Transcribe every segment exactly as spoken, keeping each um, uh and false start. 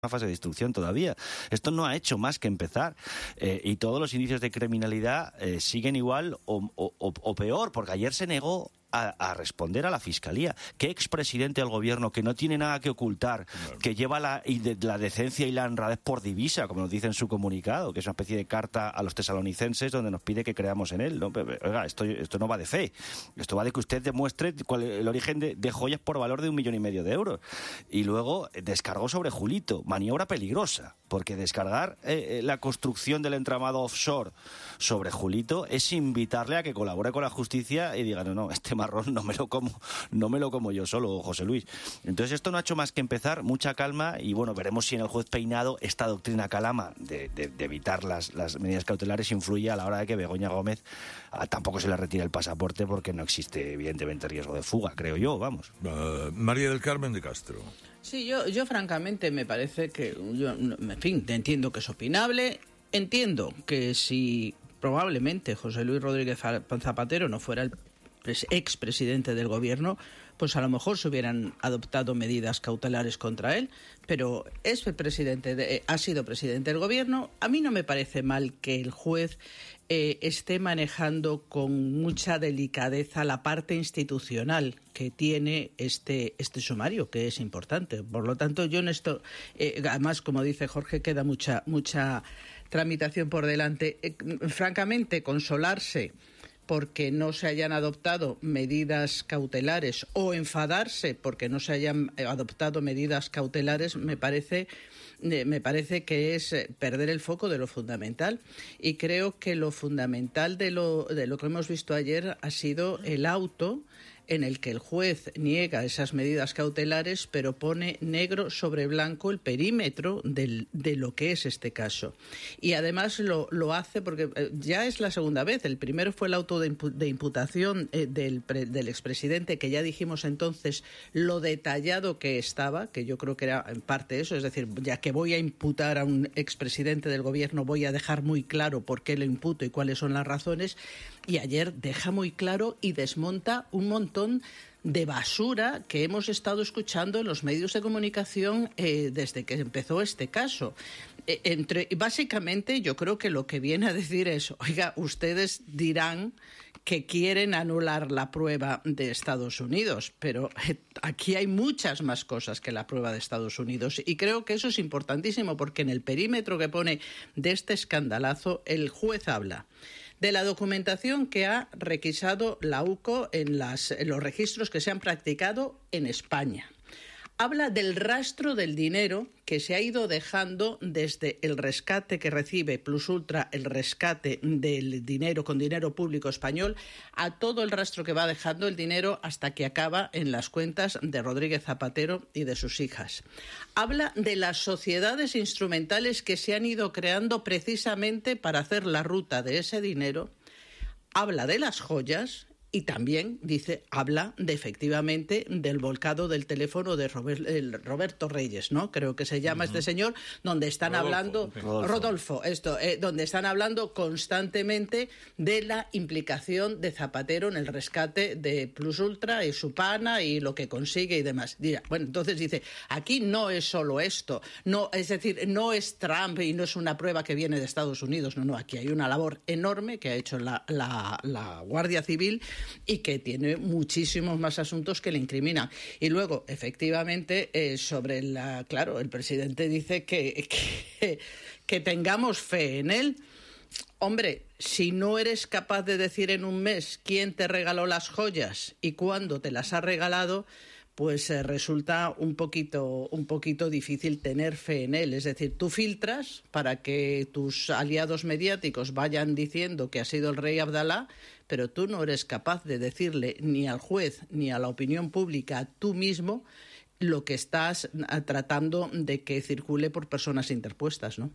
una fase de instrucción todavía. Esto no ha hecho más que empezar eh, y todos los indicios de criminalidad eh, siguen igual o, o, o peor, porque ayer se negó a, a responder a la Fiscalía. ¿Qué expresidente del gobierno que no tiene nada que ocultar, claro, que lleva la, y de, la decencia y la honradez por divisa, como nos dice en su comunicado, que es una especie de carta a los tesalonicenses donde nos pide que creamos en él? ¿No? Pero, oiga, esto, esto no va de fe. Esto va de que usted demuestre cuál, el origen de, de joyas por valor de un millón y medio de euros. Y luego descargó sobre Julito. Maniobra peligrosa, porque descargar eh, la construcción del entramado offshore sobre Julito es invitarle a que colabore con la justicia y diga, no, no, este marrón no me lo como, no me lo como yo solo, José Luis. Entonces esto no ha hecho más que empezar, mucha calma, y bueno, veremos si en el juez Peinado esta doctrina Calama de, de, de evitar las, las medidas cautelares influye a la hora de que Begoña Gómez a, tampoco se le retire el pasaporte, porque no existe evidentemente riesgo de fuga, creo yo, vamos. Uh, María del Carmen de Castro. Sí, yo, yo francamente me parece que, yo, en fin, entiendo que es opinable, entiendo que si probablemente José Luis Rodríguez Zapatero no fuera el expresidente del gobierno, pues a lo mejor se hubieran adoptado medidas cautelares contra él, pero es el presidente de, ha sido presidente del gobierno. A mí no me parece mal que el juez eh, esté manejando con mucha delicadeza la parte institucional que tiene este este sumario, que es importante. Por lo tanto, yo en esto, eh, además, como dice Jorge, queda mucha mucha tramitación por delante. Eh, francamente, consolarse porque no se hayan adoptado medidas cautelares o enfadarse porque no se hayan adoptado medidas cautelares me parece me parece que es perder el foco de lo fundamental, y creo que lo fundamental de lo de lo que hemos visto ayer ha sido el auto en el que el juez niega esas medidas cautelares, pero pone negro sobre blanco el perímetro del, de lo que es este caso. Y además lo, lo hace porque ya es la segunda vez. El primero fue el auto de, impu- de imputación eh, del, pre- del expresidente, que ya dijimos entonces lo detallado que estaba, que yo creo que era en parte eso, es decir, ya que voy a imputar a un expresidente del gobierno, voy a dejar muy claro por qué lo imputo y cuáles son las razones. Y ayer deja muy claro y desmonta un montón de basura que hemos estado escuchando en los medios de comunicación eh, desde que empezó este caso. Eh, entre, básicamente yo creo que lo que viene a decir es, oiga, ustedes dirán que quieren anular la prueba de Estados Unidos, pero eh, aquí hay muchas más cosas que la prueba de Estados Unidos, y creo que eso es importantísimo, porque en el perímetro que pone de este escandalazo el juez habla de la documentación que ha requisado la U C O en, las, en los registros que se han practicado en España. Habla del rastro del dinero que se ha ido dejando desde el rescate que recibe Plus Ultra, el rescate del dinero con dinero público español, a todo el rastro que va dejando el dinero hasta que acaba en las cuentas de Rodríguez Zapatero y de sus hijas. Habla de las sociedades instrumentales que se han ido creando precisamente para hacer la ruta de ese dinero. Habla de las joyas. Y también dice, habla de efectivamente del volcado del teléfono de Robert, el Roberto Reyes, ¿no? Creo que se llama uh-huh. este señor, donde están Rodolfo, hablando Rodolfo, Rodolfo esto, eh, donde están hablando constantemente de la implicación de Zapatero en el rescate de Plus Ultra y su pana y lo que consigue y demás. Bueno, entonces dice, aquí no es solo esto, no, es decir, no es Trump y no es una prueba que viene de Estados Unidos, no, no, aquí hay una labor enorme que ha hecho la, la, la Guardia Civil y que tiene muchísimos más asuntos que le incriminan. Y luego, efectivamente, eh, sobre la... Claro, el presidente dice que, que, que tengamos fe en él. Hombre, si no eres capaz de decir en un mes quién te regaló las joyas y cuándo te las ha regalado, pues eh, resulta un poquito, un poquito difícil tener fe en él. Es decir, tú filtras para que tus aliados mediáticos vayan diciendo que ha sido el rey Abdalá, pero tú no eres capaz de decirle ni al juez ni a la opinión pública tú mismo lo que estás tratando de que circule por personas interpuestas, ¿no?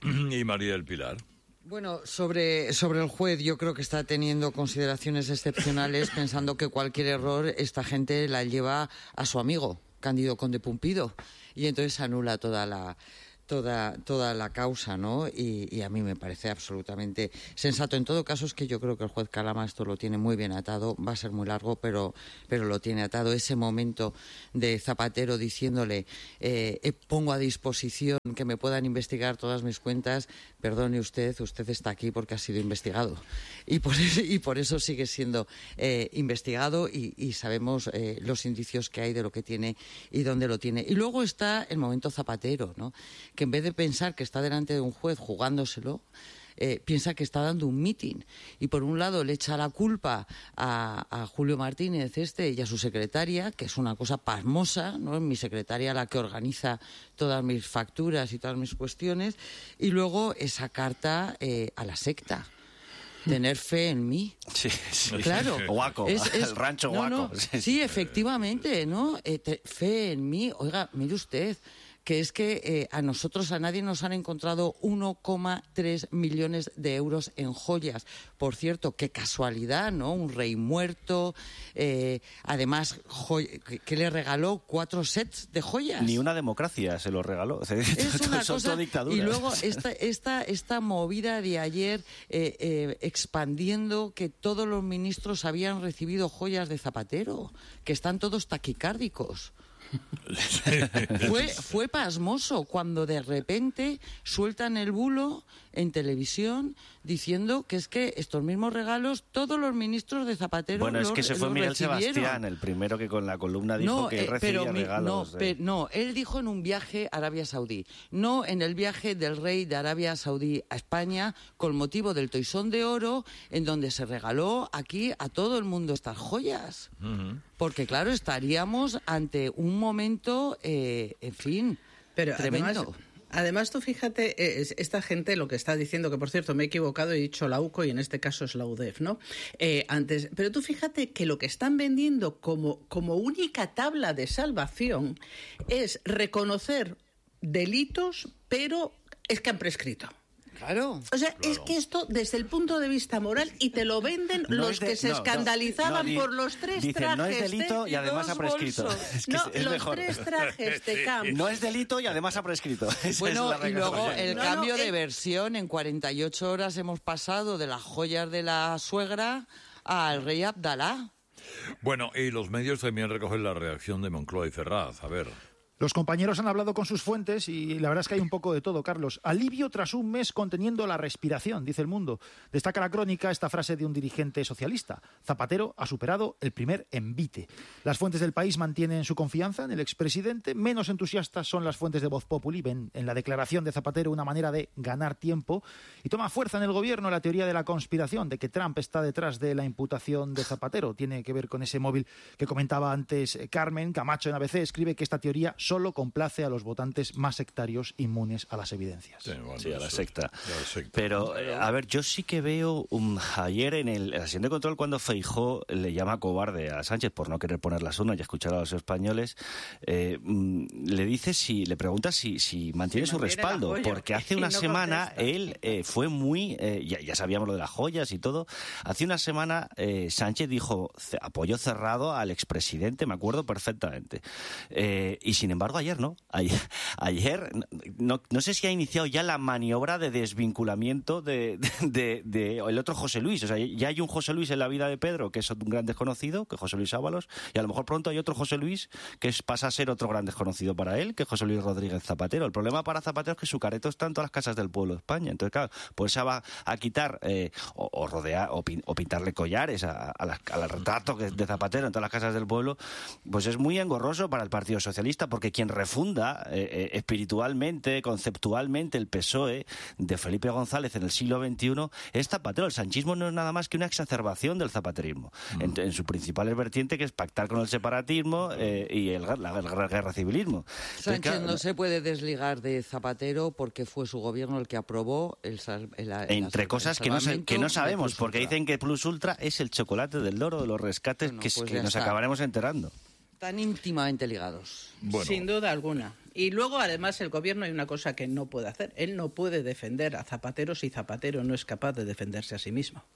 Y María del Pilar. Bueno, sobre, sobre el juez, yo creo que está teniendo consideraciones excepcionales pensando que cualquier error esta gente la lleva a su amigo, Cándido Conde Pumpido, y entonces anula toda la... toda toda la causa, ¿no? Y, y a mí me parece absolutamente sensato. En todo caso, es que yo creo que el juez Calama esto lo tiene muy bien atado. Va a ser muy largo, pero pero lo tiene atado. Ese momento de Zapatero diciéndole eh, eh, pongo a disposición que me puedan investigar todas mis cuentas. Perdone usted, usted está aquí porque ha sido investigado. Y por eso, y por eso sigue siendo eh, investigado y, y sabemos eh, los indicios que hay de lo que tiene y dónde lo tiene. Y luego está el momento Zapatero, ¿no? Que en vez de pensar que está delante de un juez jugándoselo, eh, piensa que está dando un mitin. Y por un lado le echa la culpa a, a Julio Martínez este y a su secretaria, que es una cosa pasmosa, ¿no? Mi secretaria la que organiza todas mis facturas y todas mis cuestiones. Y luego esa carta eh, a la secta. Tener fe en mí. Sí, sí. Claro. Guaco, es, es, el rancho no, Guaco. No, sí, sí, efectivamente, ¿no? Eh, te, fe en mí. Oiga, mire usted, que es que eh, a nosotros, a nadie nos han encontrado uno coma tres millones de euros en joyas. Por cierto, qué casualidad, ¿no? Un rey muerto, eh, además, que, que le regaló cuatro sets de joyas. Ni una democracia se lo regaló. Es una Son cosa, dictaduras. y luego esta, esta, esta movida de ayer eh, eh, expandiendo que todos los ministros habían recibido joyas de Zapatero, que están todos taquicárdicos. Fue, fue pasmoso cuando de repente sueltan el bulo en televisión diciendo que es que estos mismos regalos todos los ministros de Zapatero bueno, los, es que se fue Miguel recibieron. Sebastián, el primero que con la columna dijo no, que eh, recibía pero mi, regalos. No, de... pe, no, él dijo en un viaje a Arabia Saudí, no en el viaje del rey de Arabia Saudí a España con motivo del Toisón de Oro, en donde se regaló aquí a todo el mundo estas joyas. Uh-huh. Porque, claro, estaríamos ante un momento, eh, en fin, pero tremendo. Además, además, tú fíjate, es, esta gente lo que está diciendo, que por cierto me he equivocado, he dicho la U C O y en este caso es la U D E F, ¿no? Eh, antes, pero tú fíjate que lo que están vendiendo como, como única tabla de salvación es reconocer delitos, pero es que han prescrito. Claro. O sea, claro. es que esto, desde el punto de vista moral, y te lo venden no los de, que se no, escandalizaban no, no, por los tres dicen, trajes. no es delito de, y además ha prescrito. Es que no, es los mejor. tres trajes de campo. No es delito y además ha prescrito. Esa bueno, es la y luego el no, cambio no, de eh... versión. En cuarenta y ocho horas hemos pasado de las joyas de la suegra al rey Abdalá. Bueno, y los medios también recogen la reacción de Moncloa y Ferraz. A ver... Los compañeros han hablado con sus fuentes y la verdad es que hay un poco de todo, Carlos. Alivio tras un mes conteniendo la respiración, dice El Mundo. Destaca la crónica esta frase de un dirigente socialista. Zapatero ha superado el primer envite. Las fuentes del País mantienen su confianza en el expresidente. Menos entusiastas son las fuentes de Voz Populi. Ven en la declaración de Zapatero una manera de ganar tiempo. Y toma fuerza en el gobierno la teoría de la conspiración, de que Trump está detrás de la imputación de Zapatero. Tiene que ver con ese móvil que comentaba antes Carmen. Camacho en A B C escribe que esta teoría solo complace a los votantes más sectarios inmunes a las evidencias. Sí, bueno, sí, a la eso, secta. a la secta. Pero, eh, a ver, yo sí que veo um, ayer en el, la sesión de control cuando Feijóo le llama cobarde a Sánchez por no querer poner las urnas y escuchar a los españoles, eh, um, le dice si, le pregunta si, si mantiene si su mantiene respaldo, porque hace una no semana contesta. él eh, fue muy, eh, ya, ya sabíamos lo de las joyas y todo, hace una semana eh, Sánchez dijo apoyo cerrado al expresidente, me acuerdo perfectamente, eh, y sin embargo ayer no. Ayer, ayer no, no sé si ha iniciado ya la maniobra de desvinculamiento de, de, de, de el otro José Luis. O sea, ya hay un José Luis en la vida de Pedro que es un gran desconocido, que es José Luis Ábalos, y a lo mejor pronto hay otro José Luis que es, pasa a ser otro gran desconocido para él, que es José Luis Rodríguez Zapatero. El problema para Zapatero es que su careto está en todas las casas del pueblo de España. Entonces, claro, pues se va a quitar eh, o, o rodear o, pin, o pintarle collares a, a, las, a los retratos de Zapatero en todas las casas del pueblo, pues es muy engorroso para el Partido Socialista, porque quien refunda eh, eh, espiritualmente, conceptualmente el P S O E de Felipe González en el siglo veintiuno es Zapatero. El sanchismo no es nada más que una exacerbación del zapaterismo, mm. en, en su principal vertiente, que es pactar con el separatismo eh, y el, la, la, la guerra civilismo. Sánchez Entonces, claro, no se puede desligar de Zapatero porque fue su gobierno el que aprobó el, el, el entre el, cosas el que, no, que no sabemos, de porque dicen que Plus Ultra es el chocolate del loro de los rescates, bueno, que, pues que nos está. acabaremos enterando. Están íntimamente ligados. Bueno. Sin duda alguna. Y luego, además, el gobierno hay una cosa que no puede hacer. Él no puede defender a Zapatero si Zapatero no es capaz de defenderse a sí mismo.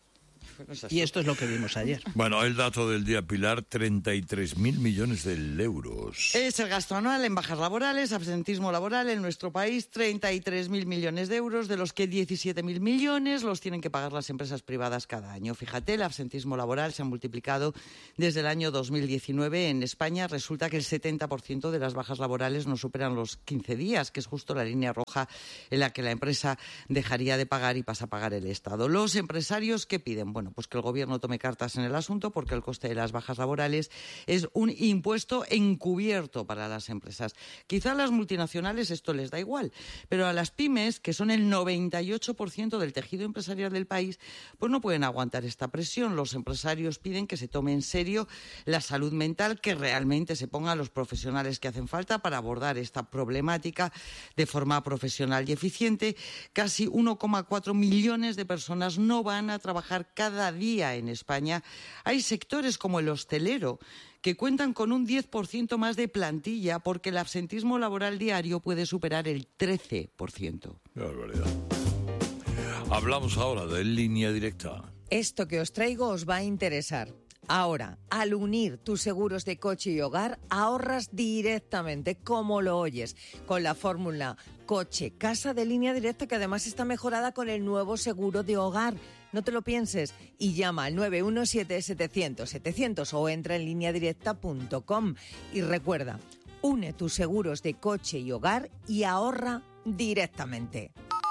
Bueno, y esto es lo que vimos ayer. Bueno, el dato del día, Pilar, treinta y tres mil millones de euros. Es el gasto anual en bajas laborales, absentismo laboral en nuestro país, treinta y tres mil millones de euros, de los que diecisiete mil millones los tienen que pagar las empresas privadas cada año. Fíjate, el absentismo laboral se ha multiplicado desde el año dos mil diecinueve. En España resulta que el setenta por ciento de las bajas laborales no superan los quince días, que es justo la línea roja en la que la empresa dejaría de pagar y pasa a pagar el Estado. Los empresarios, ¿qué piden? Bueno, pues que el gobierno tome cartas en el asunto, porque el coste de las bajas laborales es un impuesto encubierto para las empresas. Quizá a las multinacionales esto les da igual, pero a las pymes, que son el noventa y ocho por ciento del tejido empresarial del país, pues no pueden aguantar esta presión. Los empresarios piden que se tome en serio la salud mental, que realmente se pongan los profesionales que hacen falta para abordar esta problemática de forma profesional y eficiente. Casi uno coma cuatro millones de personas no van a trabajar cada día en España. Hay sectores como el hostelero que cuentan con un diez por ciento más de plantilla, porque el absentismo laboral diario puede superar el trece por ciento. Qué barbaridad. Hablamos ahora de Línea Directa. Esto que os traigo os va a interesar. Ahora, al unir tus seguros de coche y hogar, ahorras directamente, como lo oyes, con la fórmula coche-casa de Línea Directa, que además está mejorada con el nuevo seguro de hogar. No te lo pienses y llama al nueve uno siete, setecientos, setecientos o entra en línea directa punto com. Y recuerda, une tus seguros de coche y hogar y ahorra directamente.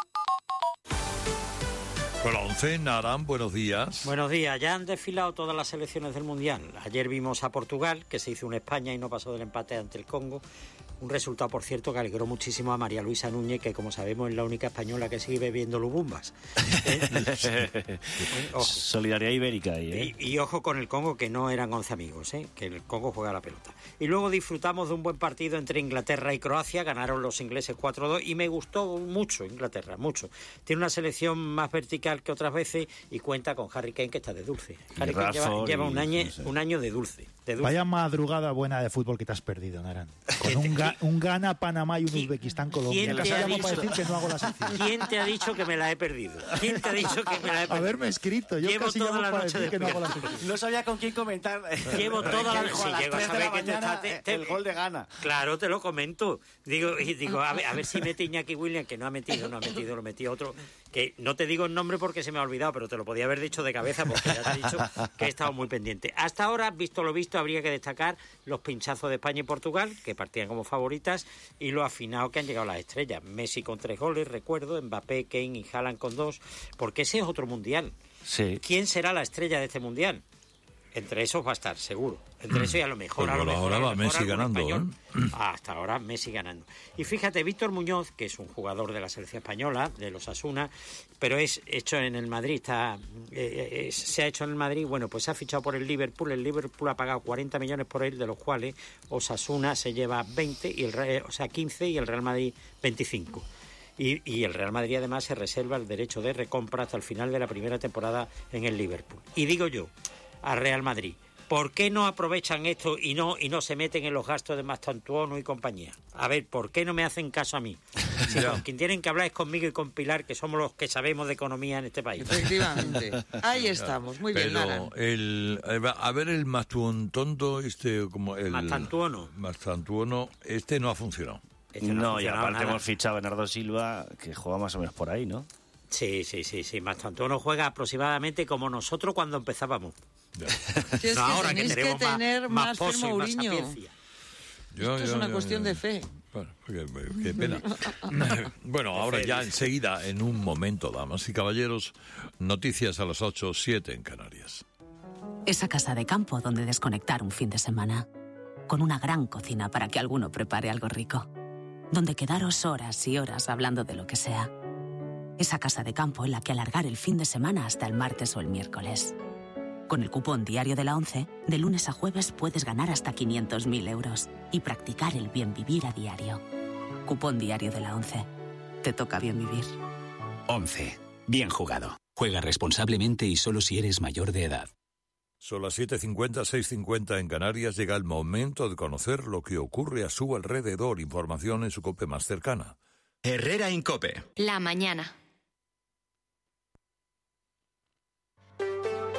Con la once, Naran, buenos días. Buenos días. Ya han desfilado todas las selecciones del Mundial. Ayer vimos a Portugal, que se hizo una España y no pasó del empate ante el Congo. Un resultado, por cierto, que alegró muchísimo a María Luisa Núñez, que, como sabemos, es la única española que sigue bebiendo lubumbas. ¿Eh? Ojo. Solidaridad ibérica ahí, ¿eh? Y, y ojo con el Congo, que no eran once amigos, ¿eh? Que el Congo juega a la pelota. Y luego disfrutamos de un buen partido entre Inglaterra y Croacia. Ganaron los ingleses cuatro dos y me gustó mucho Inglaterra, mucho. Tiene una selección más vertical que otras veces y cuenta con Harry Kane, que está de dulce. Harry Kane lleva, lleva un, año, no sé. un año de dulce, de dulce. Vaya madrugada buena de fútbol que te has perdido, Naran. Con un, ga, un Ghana, Panamá y un Uzbekistán, Colombia. ¿Quién te, ha dicho, para decir que no hago la sección. ¿Quién te ha dicho que me la he perdido? ¿Quién te ha dicho que me la he perdido? Haberme escrito. Yo Llevo casi toda llamo la para noche decir que no hago la sección. No sabía con quién comentar. Llevo toda la noche. Sí, llego a saber que te está, te, te, el gol de Ghana. Claro, te lo comento. Digo, y digo a ver, a ver si mete Iñaki Williams, que no ha metido, no ha metido, lo metió otro. Que no te digo el nombre porque se me ha olvidado, pero te lo podía haber dicho de cabeza porque ya te he dicho que he estado muy pendiente. Hasta ahora, visto lo visto, habría que destacar los pinchazos de España y Portugal, que partían como favoritas, y lo afinado que han llegado las estrellas. Messi con tres goles, recuerdo, Mbappé, Kane y Haaland con dos, porque ese es otro mundial. Sí. ¿Quién será la estrella de este mundial? Entre esos va a estar, seguro. Entre eso y a lo mejor, pues a lo mejor, ahora a lo va mejor Messi ganando, español. ¿eh? Hasta ahora Messi ganando. Y fíjate, Víctor Muñoz, que es un jugador de la selección española, de los Osasuna, pero es hecho en el Madrid, está, eh, eh, se ha hecho en el Madrid, bueno, pues se ha fichado por el Liverpool, el Liverpool ha pagado cuarenta millones por él, de los cuales Osasuna se lleva veinte, y el, o sea, quince, y el Real Madrid veinticinco. Y, y el Real Madrid además se reserva el derecho de recompra hasta el final de la primera temporada en el Liverpool. Y digo yo, al Real Madrid, ¿por qué no aprovechan esto y no y no se meten en los gastos de Mastantuono y compañía? A ver, ¿por qué no me hacen caso a mí? Si con quien tienen que hablar es conmigo y con Pilar, que somos los que sabemos de economía en este país. Efectivamente. Ahí estamos. Muy bien, Naran. Pero el, a ver, el Mastantuono, este, como el... Mastantuono. Mastantuono, este no ha funcionado. Este no, no y aparte nada. hemos fichado a Bernardo Silva, que juega más o menos por ahí, ¿no? Sí, sí, sí, sí. Mastantuono juega aproximadamente como nosotros cuando empezábamos. Si es no, que ahora tenéis que que tenemos tener más, más, más Fer pozo y más Mourinho. sapiencia. Yo, Esto es yo, una yo, cuestión yo. de fe. Bueno, qué, qué pena. Bueno, ahora ya enseguida, en un momento, damas y caballeros, noticias a las ocho, siete en Canarias. Esa casa de campo donde desconectar un fin de semana. Con una gran cocina para que alguno prepare algo rico. Donde quedaros horas y horas hablando de lo que sea. Esa casa de campo en la que alargar el fin de semana hasta el martes o el miércoles. Con el cupón diario de la ONCE, de lunes a jueves puedes ganar hasta quinientos mil euros y practicar el bien vivir a diario. Cupón diario de la ONCE. Te toca bien vivir. ONCE. Bien jugado. Juega responsablemente y solo si eres mayor de edad. Son las siete cincuenta, seis cincuenta en Canarias. Llega el momento de conocer lo que ocurre a su alrededor. Información en su COPE más cercana. Herrera Incope. La mañana.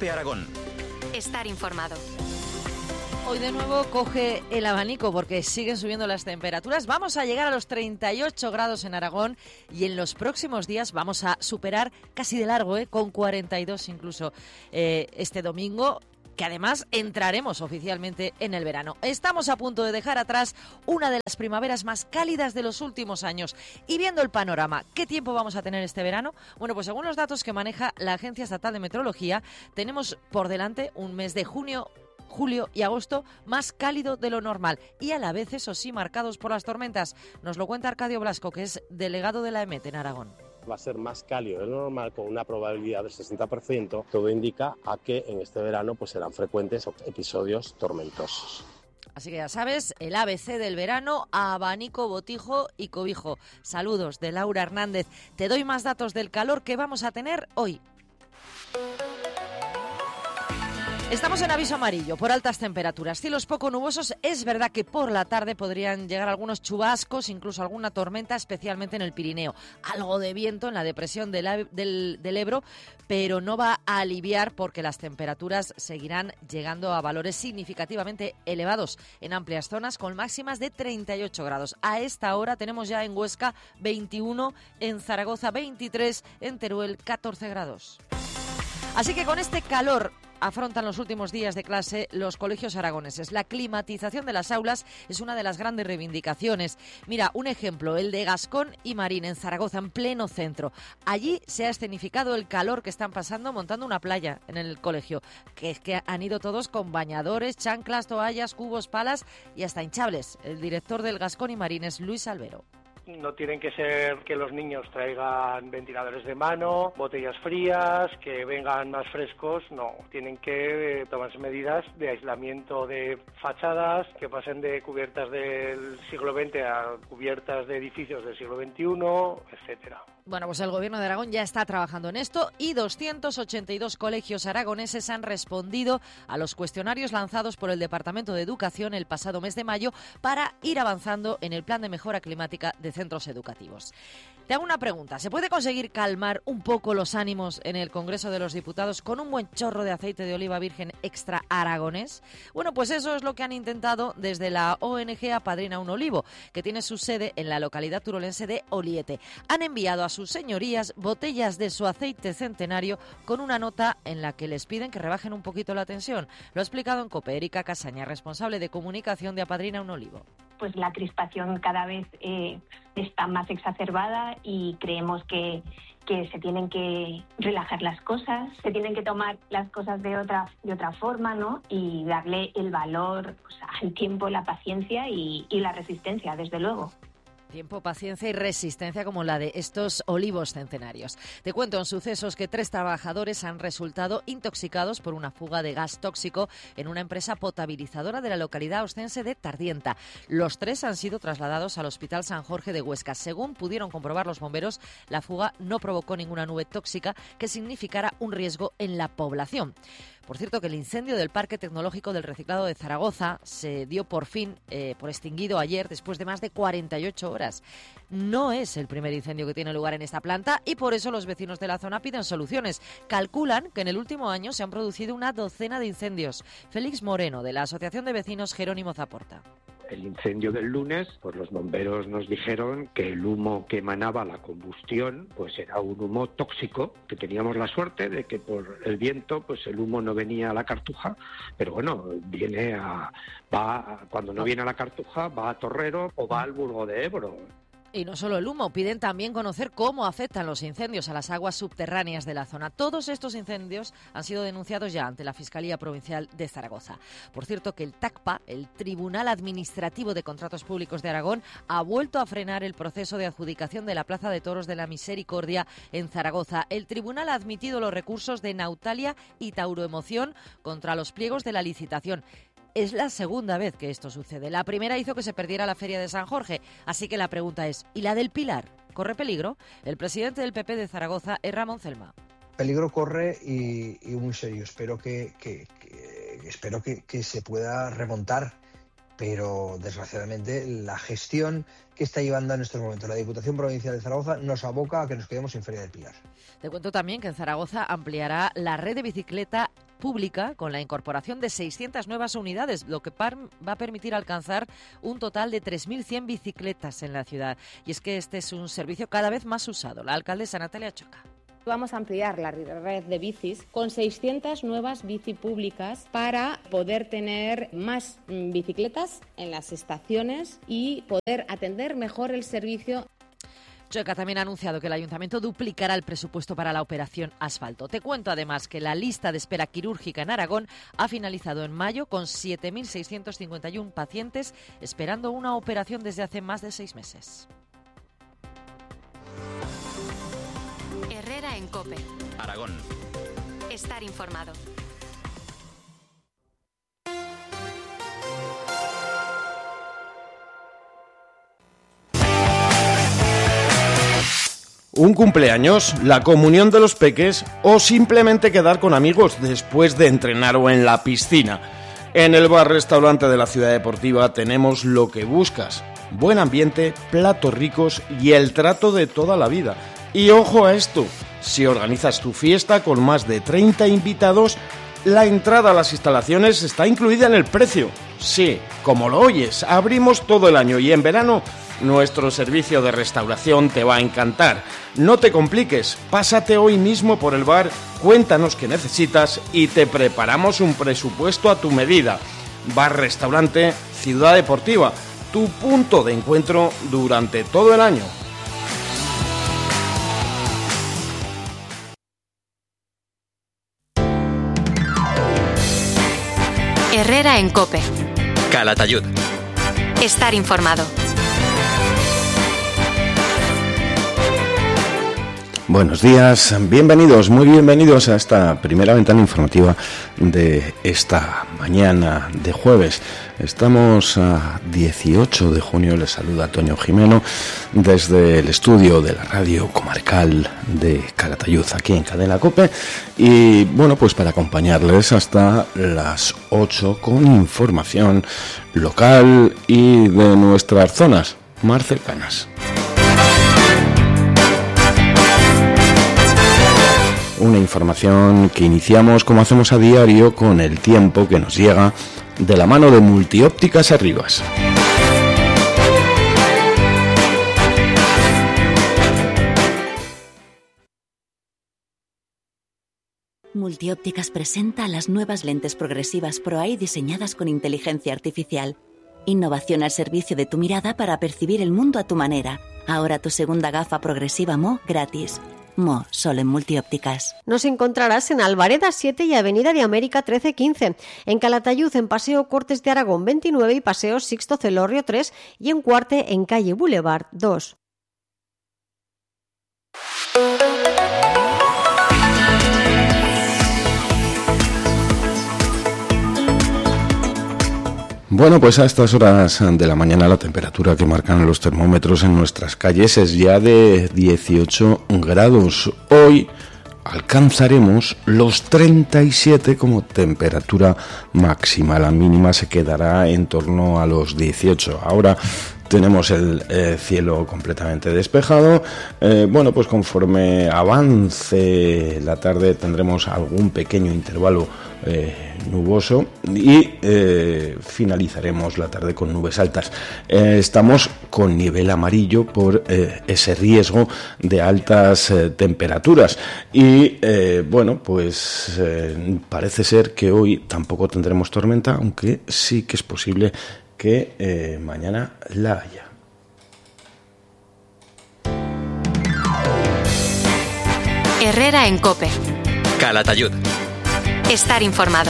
COPE Aragón. Estar informado. Hoy de nuevo coge el abanico porque siguen subiendo las temperaturas. Vamos a llegar a los treinta y ocho grados en Aragón y en los próximos días vamos a superar casi de largo, ¿eh? Con cuarenta y dos incluso eh, este domingo, que además entraremos oficialmente en el verano. Estamos a punto de dejar atrás una de las primaveras más cálidas de los últimos años. Y viendo el panorama, ¿qué tiempo vamos a tener este verano? Bueno, pues según los datos que maneja la Agencia Estatal de Meteorología, tenemos por delante un mes de junio, julio y agosto más cálido de lo normal y a la vez, eso sí, marcados por las tormentas. Nos lo cuenta Arcadio Blasco, que es delegado de la EMET en Aragón. Va a ser más cálido de lo normal, con una probabilidad del sesenta por ciento. Todo indica a que en este verano pues serán frecuentes episodios tormentosos. Así que ya sabes, el A B C del verano, abanico, botijo y cobijo. Saludos de Laura Hernández. Te doy más datos del calor que vamos a tener hoy. Estamos en aviso amarillo por altas temperaturas, cielos poco nubosos. Es verdad que por la tarde podrían llegar algunos chubascos, incluso alguna tormenta, especialmente en el Pirineo. Algo de viento en la depresión del, del, del Ebro, pero no va a aliviar porque las temperaturas seguirán llegando a valores significativamente elevados en amplias zonas con máximas de treinta y ocho grados. A esta hora tenemos ya en Huesca veintiuno, en Zaragoza veintitrés, en Teruel catorce grados. Así que con este calor afrontan los últimos días de clase los colegios aragoneses. La climatización de las aulas es una de las grandes reivindicaciones. Mira, un ejemplo, el de Gascón y Marín, en Zaragoza, en pleno centro. Allí se ha escenificado el calor que están pasando montando una playa en el colegio, que es que han ido todos con bañadores, chanclas, toallas, cubos, palas y hasta hinchables. El director del Gascón y Marín es Luis Albero. No tienen que ser que los niños traigan ventiladores de mano, botellas frías, que vengan más frescos, no. Tienen que tomarse medidas de aislamiento de fachadas, que pasen de cubiertas del siglo veinte a cubiertas de edificios del siglo veintiuno, etcétera. Bueno, pues el Gobierno de Aragón ya está trabajando en esto y doscientos ochenta y dos colegios aragoneses han respondido a los cuestionarios lanzados por el Departamento de Educación el pasado mes de mayo para ir avanzando en el plan de mejora climática de centros educativos. Te hago una pregunta. ¿Se puede conseguir calmar un poco los ánimos en el Congreso de los Diputados con un buen chorro de aceite de oliva virgen extra aragonés? Bueno, pues eso es lo que han intentado desde la O N G Apadrina un Olivo, que tiene su sede en la localidad turolense de Oliete. Han enviado a sus señorías botellas de su aceite centenario con una nota en la que les piden que rebajen un poquito la tensión. Lo ha explicado en COPE Erika Casaña, responsable de comunicación de Apadrina un Olivo. Pues la crispación cada vez eh, está más exacerbada y creemos que, que se tienen que relajar las cosas, se tienen que tomar las cosas de otra, de otra forma, ¿no? Y darle el valor, pues, al tiempo, la paciencia y, y la resistencia, desde luego. Tiempo, paciencia y resistencia como la de estos olivos centenarios. Te cuento en sucesos que tres trabajadores han resultado intoxicados por una fuga de gas tóxico en una empresa potabilizadora de la localidad ostense de Tardienta. Los tres han sido trasladados al Hospital San Jorge de Huesca. Según pudieron comprobar los bomberos, la fuga no provocó ninguna nube tóxica que significara un riesgo en la población. Por cierto, que el incendio del Parque Tecnológico del Reciclado de Zaragoza se dio por fin eh, por extinguido ayer después de más de cuarenta y ocho horas. No es el primer incendio que tiene lugar en esta planta y por eso los vecinos de la zona piden soluciones. Calculan que en el último año se han producido una docena de incendios. Félix Moreno, de la Asociación de Vecinos Jerónimo Zaporta. El incendio del lunes, pues los bomberos nos dijeron que el humo que emanaba la combustión, pues era un humo tóxico, que teníamos la suerte de que por el viento, pues el humo no venía a la Cartuja, pero bueno, viene a, va a, cuando no viene a la Cartuja, va a Torrero o va al Burgo de Ebro. Y no solo el humo, piden también conocer cómo afectan los incendios a las aguas subterráneas de la zona. Todos estos incendios han sido denunciados ya ante la Fiscalía Provincial de Zaragoza. Por cierto, que el TACPA, el Tribunal Administrativo de Contratos Públicos de Aragón, ha vuelto a frenar el proceso de adjudicación de la Plaza de Toros de la Misericordia en Zaragoza. El tribunal ha admitido los recursos de Nautalia y Tauroemoción contra los pliegos de la licitación. Es la segunda vez que esto sucede. La primera hizo que se perdiera la Feria de San Jorge. Así que la pregunta es, ¿y la del Pilar? ¿Corre peligro? El presidente del P P de Zaragoza es Ramón Celma. Peligro corre y, y muy serio. Espero que, que, que, espero que, que se pueda remontar. Pero, desgraciadamente, la gestión que está llevando en estos momentos la Diputación Provincial de Zaragoza nos aboca a que nos quedemos sin Feria del Pilar. Te cuento también que en Zaragoza ampliará la red de bicicleta pública con la incorporación de seiscientas nuevas unidades, lo que par- va a permitir alcanzar un total de tres mil cien bicicletas en la ciudad. Y es que este es un servicio cada vez más usado. La alcaldesa Natalia Choca. Vamos a ampliar la red de bicis con seiscientas nuevas bici públicas para poder tener más bicicletas en las estaciones y poder atender mejor el servicio. Choca también ha anunciado que el Ayuntamiento duplicará el presupuesto para la operación Asfalto. Te cuento además que la lista de espera quirúrgica en Aragón ha finalizado en mayo con siete mil seiscientos cincuenta y uno pacientes esperando una operación desde hace más de seis meses. Herrera en COPE. Aragón. Estar informado. Un cumpleaños, la comunión de los peques o simplemente quedar con amigos después de entrenar o en la piscina. En el bar-restaurante de la Ciudad Deportiva tenemos lo que buscas. Buen ambiente, platos ricos y el trato de toda la vida. Y ojo a esto, si organizas tu fiesta con más de treinta invitados, la entrada a las instalaciones está incluida en el precio. Sí, como lo oyes, abrimos todo el año y en verano nuestro servicio de restauración te va a encantar. No te compliques, pásate hoy mismo por el bar, cuéntanos qué necesitas y te preparamos un presupuesto a tu medida. Bar-restaurante Ciudad Deportiva, tu punto de encuentro durante todo el año. Herrera en COPE. Calatayud. Estar informado. Buenos días, bienvenidos, muy bienvenidos a esta primera ventana informativa de esta mañana de jueves. Estamos a dieciocho de junio, les saluda Toño Jimeno desde el estudio de la radio comarcal de Calatayud, aquí en Cadena COPE. Y bueno, pues para acompañarles hasta las ocho con información local y de nuestras zonas más cercanas. Una información que iniciamos como hacemos a diario con el tiempo que nos llega de la mano de Multiópticas Arribas. Multiópticas presenta las nuevas lentes progresivas ProEye diseñadas con inteligencia artificial. Innovación al servicio de tu mirada para percibir el mundo a tu manera. Ahora tu segunda gafa progresiva M O gratis. M O, solo en Multiópticas. Nos encontrarás en Alvareda siete y Avenida de América trece quince, en Calatayud en Paseo Cortes de Aragón veintinueve y Paseo Sixto Celorrio tres y en Cuarte en Calle Boulevard dos. Bueno, pues a estas horas de la mañana la temperatura que marcan los termómetros en nuestras calles es ya de dieciocho grados. Hoy alcanzaremos los treinta y siete como temperatura máxima. La mínima se quedará en torno a los dieciocho. Ahora tenemos el eh, cielo completamente despejado. Eh, bueno, pues conforme avance la tarde tendremos algún pequeño intervalo Eh, nuboso y eh, finalizaremos la tarde con nubes altas. Eh, estamos con nivel amarillo por eh, ese riesgo de altas eh, temperaturas y eh, bueno, pues eh, parece ser que hoy tampoco tendremos tormenta, aunque sí que es posible que eh, mañana la haya. Herrera en COPE. Calatayud. Estar informado.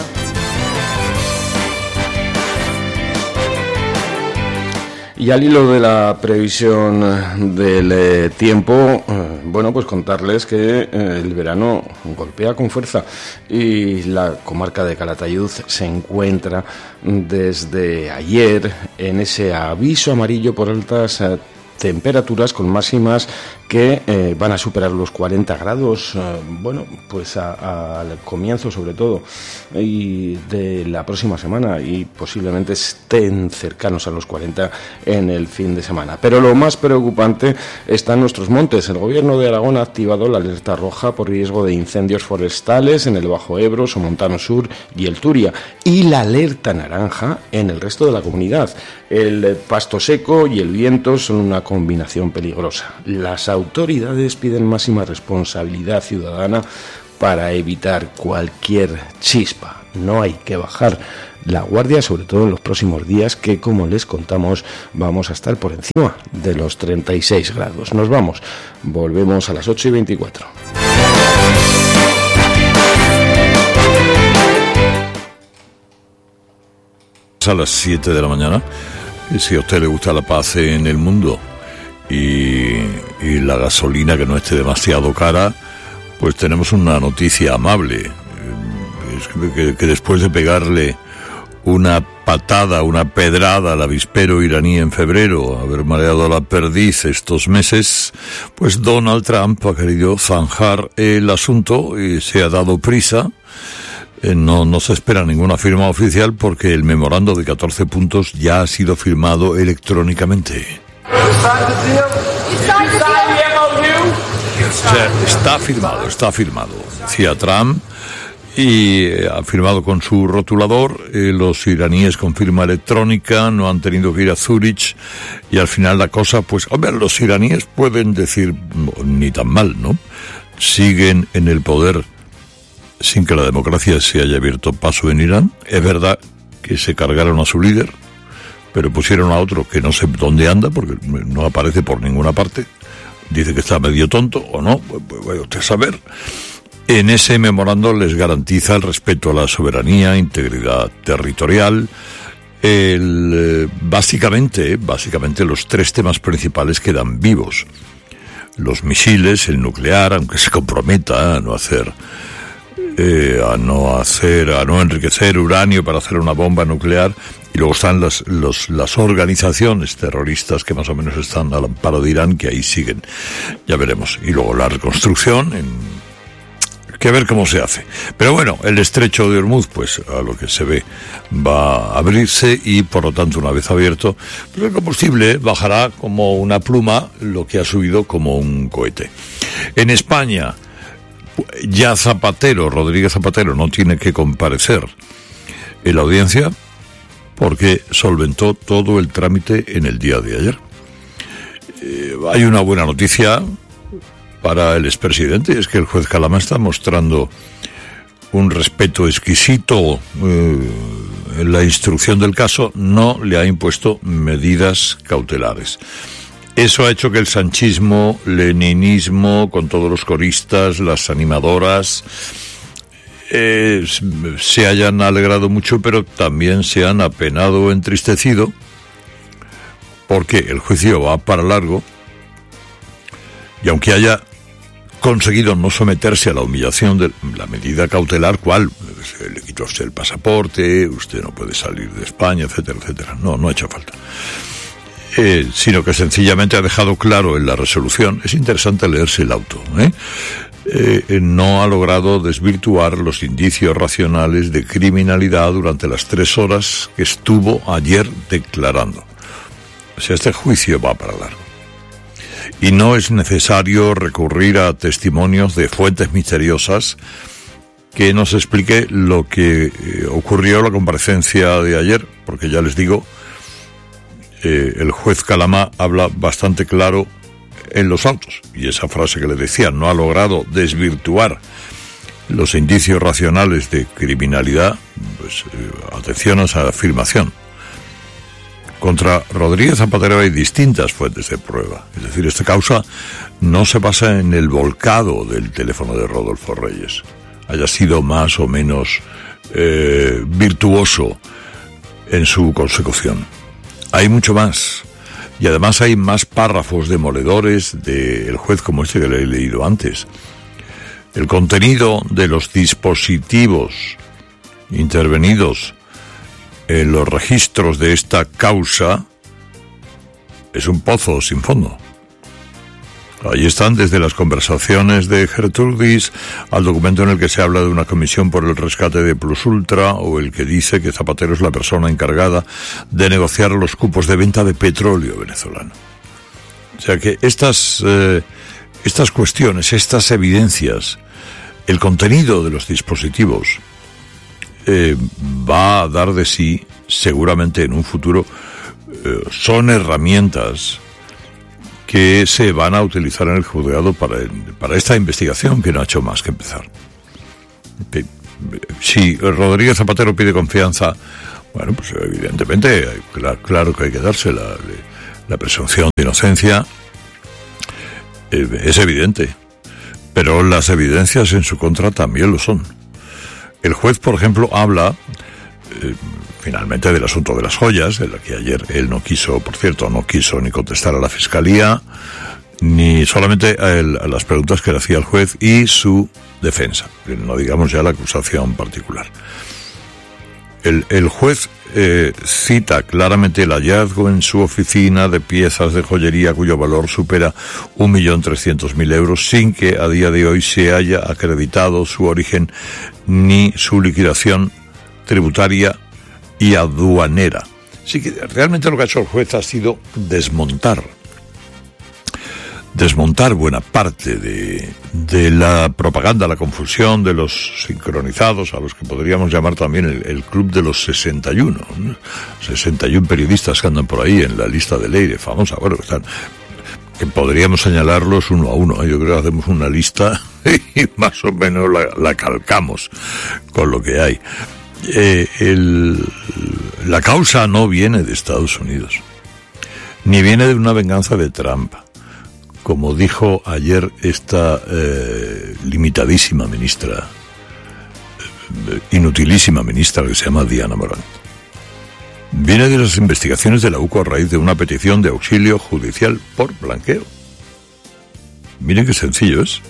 Y al hilo de la previsión del eh, tiempo, eh, bueno, pues contarles que eh, el verano golpea con fuerza y la comarca de Calatayud se encuentra desde ayer en ese aviso amarillo por altas eh, temperaturas con máximas que eh, van a superar los cuarenta grados, eh, bueno, pues al comienzo sobre todo y de la próxima semana, y posiblemente estén cercanos a los cuarenta en el fin de semana. Pero lo más preocupante está en nuestros montes. El Gobierno de Aragón ha activado la alerta roja por riesgo de incendios forestales en el Bajo Ebro, Somontano Sur y el Turia, y la alerta naranja en el resto de la comunidad. El pasto seco y el viento son una combinación peligrosa. Las autoridades piden máxima responsabilidad ciudadana para evitar cualquier chispa. No hay que bajar la guardia, sobre todo en los próximos días, que, como les contamos, vamos a estar por encima de los treinta y seis grados. Nos vamos. Volvemos a las ocho y veinticuatro. A las siete de la mañana. Y si a usted le gusta la paz en el mundo y, y la gasolina que no esté demasiado cara, pues tenemos una noticia amable. Es que, que, que después de pegarle una patada, una pedrada al avispero iraní en febrero, haber mareado la perdiz estos meses, pues Donald Trump ha querido zanjar el asunto y se ha dado prisa. Eh, no, no se espera ninguna firma oficial porque el memorando de catorce puntos ya ha sido firmado electrónicamente. O sea, está firmado, está firmado, decía Trump, y eh, ha firmado con su rotulador. Eh, los iraníes con firma electrónica no han tenido que ir a Zúrich, y al final la cosa, pues, hombre, los iraníes pueden decir ni tan mal, ¿no? Siguen en el poder sin que la democracia se haya abierto paso en Irán. Es verdad que se cargaron a su líder, pero pusieron a otro que no sé dónde anda, porque no aparece por ninguna parte. Dice que está medio tonto, o no, pues, pues vaya usted a saber. En ese memorando les garantiza el respeto a la soberanía, integridad territorial, el, eh, básicamente, básicamente los tres temas principales quedan vivos. Los misiles, el nuclear, aunque se comprometa a no hacer... Eh, a no hacer, a no enriquecer uranio para hacer una bomba nuclear, y luego están las, los, las organizaciones terroristas que más o menos están al amparo de Irán, que ahí siguen, ya veremos, y luego la reconstrucción, en... que ver cómo se hace. Pero bueno, el estrecho de Hormuz, pues a lo que se ve, va a abrirse, y por lo tanto, una vez abierto, pues el combustible bajará como una pluma, lo que ha subido como un cohete. En España, ya Zapatero, Rodríguez Zapatero, no tiene que comparecer en la audiencia porque solventó todo el trámite en el día de ayer. Eh, hay una buena noticia para el expresidente, es que el juez Calama está mostrando un respeto exquisito eh, en la instrucción del caso, no le ha impuesto medidas cautelares. Eso ha hecho que el sanchismo, leninismo, con todos los coristas, las animadoras, eh, se hayan alegrado mucho, pero también se han apenado, entristecido, porque el juicio va para largo, y aunque haya conseguido no someterse a la humillación de la medida cautelar, ¿cuál? Se le quitó usted el pasaporte, usted no puede salir de España, etcétera, etcétera. No, no ha hecho falta. Eh, sino que sencillamente ha dejado claro en la resolución, es interesante leerse el auto, ¿eh? Eh, no ha logrado desvirtuar los indicios racionales de criminalidad durante las tres horas que estuvo ayer declarando. O sea, este juicio va para largo. Y no es necesario recurrir a testimonios de fuentes misteriosas que nos explique lo que eh, ocurrió en la comparecencia de ayer, porque ya les digo, Eh, el juez Calama habla bastante claro en los autos, y esa frase que le decía, no ha logrado desvirtuar los indicios racionales de criminalidad, pues eh, atención a esa afirmación. Contra Rodríguez Zapatero hay distintas fuentes de prueba, es decir, esta causa no se basa en el volcado del teléfono de Rodolfo Reyes, haya sido más o menos eh, virtuoso en su consecución. Hay mucho más, y además hay más párrafos demoledores del juez como este que le he leído antes. El contenido de los dispositivos intervenidos en los registros de esta causa es un pozo sin fondo. Ahí están desde las conversaciones de Gertrudis al documento en el que se habla de una comisión por el rescate de Plus Ultra, o el que dice que Zapatero es la persona encargada de negociar los cupos de venta de petróleo venezolano. O sea que estas, eh, estas cuestiones, estas evidencias, el contenido de los dispositivos eh, va a dar de sí seguramente en un futuro. Eh, son herramientas que se van a utilizar en el juzgado para, para esta investigación, que no ha hecho más que empezar. Si Rodríguez Zapatero pide confianza, bueno, pues evidentemente, claro, claro que hay que darse la, la presunción de inocencia, eh, es evidente, pero las evidencias en su contra también lo son. El juez, por ejemplo, habla eh, finalmente del asunto de las joyas, en la que ayer él no quiso, por cierto, no quiso ni contestar a la Fiscalía, ni solamente a, él, a las preguntas que le hacía el juez y su defensa, no digamos ya la acusación particular. El, el juez eh, cita claramente el hallazgo en su oficina de piezas de joyería cuyo valor supera un millón trescientos mil euros, sin que a día de hoy se haya acreditado su origen ni su liquidación tributaria y aduanera. Así que realmente lo que ha hecho el juez ha sido desmontar, desmontar buena parte de, de la propaganda, la confusión de los sincronizados, a los que podríamos llamar también el, el club de los sesenta y uno, ¿no? sesenta y uno periodistas que andan por ahí en la lista de Leire, famosa, bueno, que están, que podríamos señalarlos uno a uno, ¿eh? Yo creo que hacemos una lista y más o menos la, la calcamos con lo que hay. Eh, el, la causa no viene de Estados Unidos, ni viene de una venganza de Trump, como dijo ayer esta eh, limitadísima ministra, eh, inutilísima ministra que se llama Diana Morant. Viene de las investigaciones de la U C O a raíz de una petición de auxilio judicial por blanqueo. Miren qué sencillo es.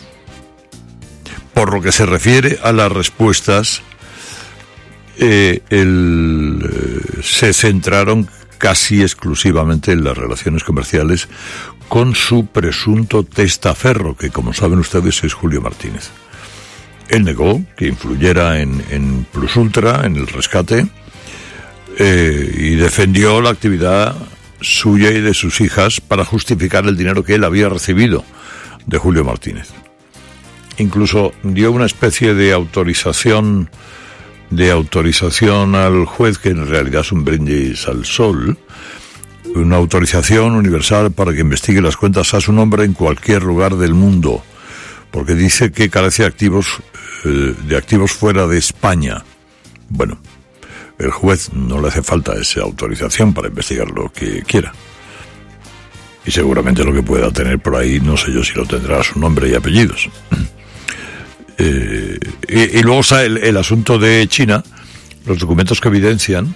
Por lo que se refiere a las respuestas, Eh, el, eh, se centraron casi exclusivamente en las relaciones comerciales con su presunto testaferro, que como saben ustedes es Julio Martínez. Él negó que influyera en, en Plus Ultra, en el rescate, eh, y defendió la actividad suya y de sus hijas para justificar el dinero que él había recibido de Julio Martínez. Incluso dio una especie de autorización de autorización al juez, que en realidad es un brindis al sol, una autorización universal para que investigue las cuentas a su nombre en cualquier lugar del mundo, porque dice que carece de activos, eh, de activos fuera de España. Bueno, el juez no le hace falta esa autorización para investigar lo que quiera. Y seguramente lo que pueda tener por ahí, no sé yo si lo tendrá a su nombre y apellidos. Eh, y, y luego está el, el asunto de China, los documentos que evidencian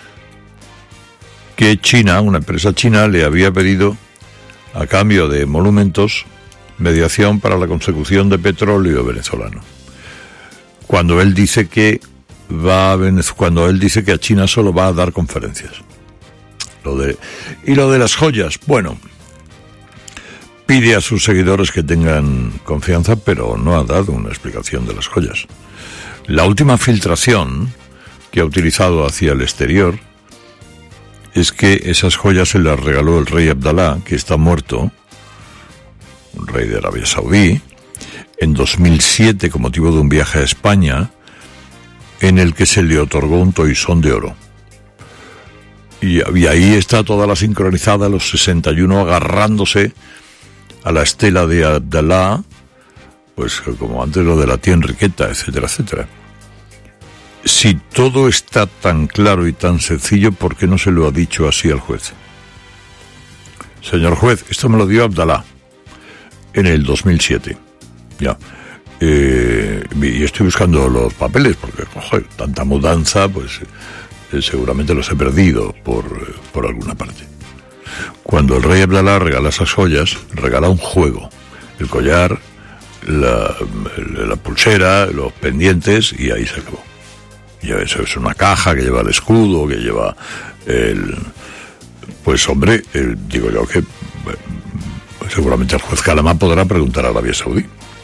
que China, una empresa china, le había pedido, a cambio de monumentos, mediación para la consecución de petróleo venezolano. Cuando él dice que va a Venez- cuando él dice que a China solo va a dar conferencias. Lo de, y lo de las joyas, bueno, pide a sus seguidores que tengan confianza, pero no ha dado una explicación de las joyas. La última filtración que ha utilizado hacia el exterior es que esas joyas se las regaló el rey Abdalá, que está muerto, un rey de Arabia Saudí, en dos mil siete con motivo de un viaje a España, en el que se le otorgó un toisón de oro. Y, y ahí está toda la sincronizada, los sesenta y uno agarrándose a la estela de Abdalá, pues como antes lo de la tía Enriqueta, etcétera, etcétera. Si todo está tan claro y tan sencillo, ¿por qué no se lo ha dicho así al juez? Señor juez, esto me lo dio Abdalá en el dos mil siete. Ya. Eh, y estoy buscando los papeles, porque, joder, tanta mudanza, pues eh, seguramente los he perdido por, eh, por alguna parte. Cuando el rey Abdalá regala esas joyas, regala un juego, el collar, la, la pulsera, los pendientes, y ahí se acabó. Y eso es una caja que lleva el escudo, que lleva el, pues hombre, eh, digo yo que eh, seguramente el juez Calama podrá preguntar a Arabia Saudí.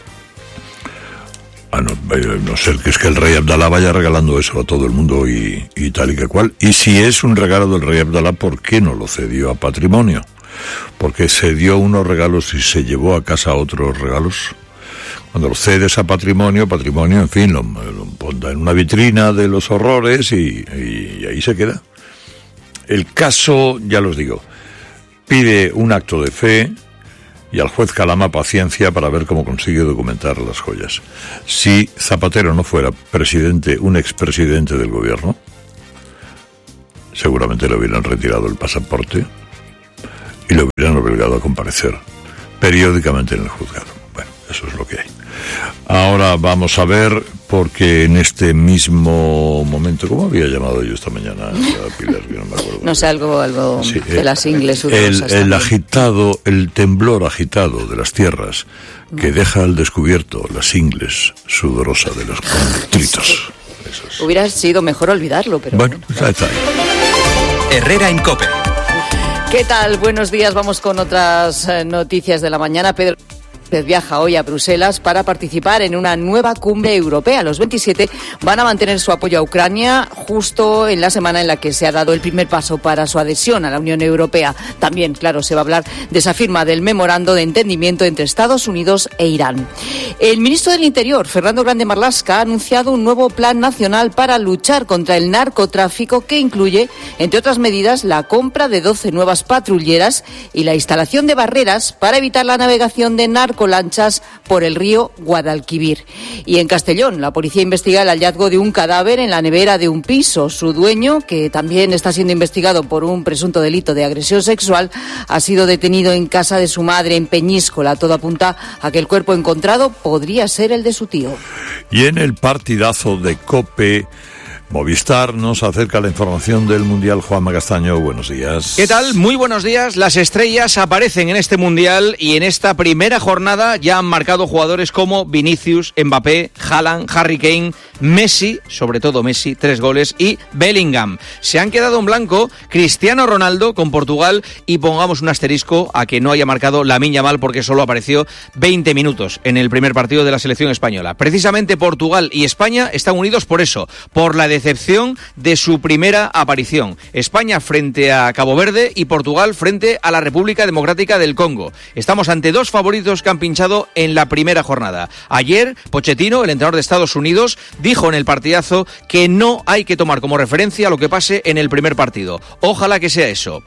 A no, eh, no ser que es que el rey Abdalá vaya regalando eso a todo el mundo y, y tal y que cual. Y si es un regalo del rey Abdalá, ¿por qué no lo cedió a patrimonio? Porque se dio unos regalos y se llevó a casa otros regalos. Cuando lo cedes a patrimonio, patrimonio, en fin, lo, lo pondrá en una vitrina de los horrores y, y, y ahí se queda. El caso, ya los digo, pide un acto de fe y al juez Calama paciencia para ver cómo consigue documentar las joyas. Si Zapatero no fuera presidente, un expresidente del gobierno, seguramente le hubieran retirado el pasaporte y le hubieran obligado a comparecer periódicamente en el juzgado. Bueno, eso es lo que hay. Ahora vamos a ver, porque en este mismo momento, ¿cómo había llamado yo esta mañana a Pilar? Yo no me acuerdo. No sé, algo, algo sí, de las ingles el, el agitado, el temblor agitado de las tierras que no. deja al descubierto las ingles sudorosa de los contritos. Es. Hubiera sido mejor olvidarlo, pero... Bueno, está, está ahí. Herrera en COPE. ¿Qué tal? Buenos días, vamos con otras noticias de la mañana. Pedro viaja hoy a Bruselas para participar en una nueva cumbre europea. Los veintisiete van a mantener su apoyo a Ucrania justo en la semana en la que se ha dado el primer paso para su adhesión a la Unión Europea. También, claro, se va a hablar de esa firma del memorando de entendimiento entre Estados Unidos e Irán. El ministro del Interior, Fernando Grande Marlaska, ha anunciado un nuevo plan nacional para luchar contra el narcotráfico que incluye, entre otras medidas, la compra de doce nuevas patrulleras y la instalación de barreras para evitar la navegación de narcotráfico lanchas por el río Guadalquivir. Y en Castellón, la policía investiga el hallazgo de un cadáver en la nevera de un piso. Su dueño, que también está siendo investigado por un presunto delito de agresión sexual, ha sido detenido en casa de su madre en Peñíscola. Todo apunta a que el cuerpo encontrado podría ser el de su tío. Y en el partidazo de COPE, Movistar nos acerca la información del Mundial. Juanma Castaño, buenos días. ¿Qué tal? Muy buenos días. Las estrellas aparecen en este Mundial y en esta primera jornada ya han marcado jugadores como Vinicius, Mbappé, Haaland, Harry Kane, Messi, sobre todo Messi, tres goles, y Bellingham. Se han quedado en blanco Cristiano Ronaldo con Portugal y pongamos un asterisco a que no haya marcado Lamine Yamal porque solo apareció veinte minutos en el primer partido de la selección española. Precisamente Portugal y España están unidos por eso, por la decepción de su primera aparición. España frente a Cabo Verde y Portugal frente a la República Democrática del Congo. Estamos ante dos favoritos que han pinchado en la primera jornada. Ayer, Pochettino, el entrenador de Estados Unidos, dijo en el partidazo que no hay que tomar como referencia lo que pase en el primer partido. Ojalá que sea eso.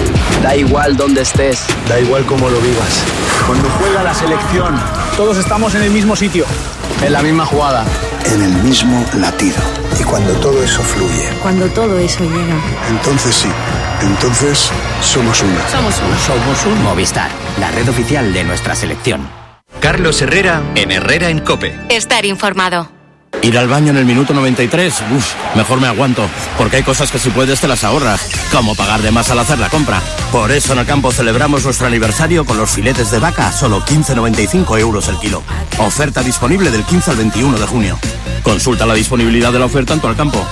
Da igual dónde estés, da igual cómo lo vivas. Cuando juega la selección, todos estamos en el mismo sitio, en la misma jugada, en el mismo latido. Y cuando todo eso fluye, cuando todo eso llega, entonces sí, entonces somos uno. Somos uno. Somos un Movistar, la red oficial de nuestra selección. Carlos Herrera en Herrera en COPE. Estar informado. Ir al baño en el minuto noventa y tres, uff, mejor me aguanto, porque hay cosas que si puedes te las ahorras, como pagar de más al hacer la compra. Por eso en Alcampo celebramos nuestro aniversario con los filetes de vaca a solo quince noventa y cinco euros el kilo. Oferta disponible del quince al veintiuno de junio. Consulta la disponibilidad de la oferta en tu Alcampo.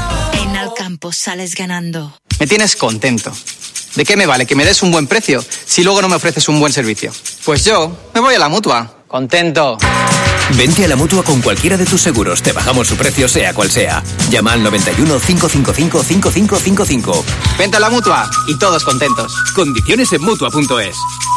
En Alcampo sales ganando. Me tienes contento. ¿De qué me vale que me des un buen precio si luego no me ofreces un buen servicio? Pues yo me voy a la Mutua. Contento. Vente a la Mutua con cualquiera de tus seguros. Te bajamos su precio sea cual sea. Llama al noventa y uno, cincuecientos cincuenta y cinco, cincuenta y cinco cincuenta y cinco. Vente a la Mutua y todos contentos. Condiciones en Mutua punto es.